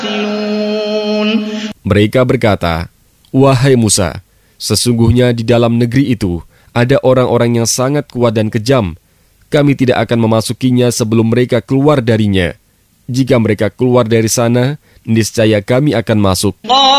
Mereka berkata, "Wahai Musa, sesungguhnya di dalam negeri itu ada orang-orang yang sangat kuat dan kejam. Kami tidak akan memasukinya sebelum mereka keluar darinya. Jika mereka keluar dari sana, niscaya kami akan masuk."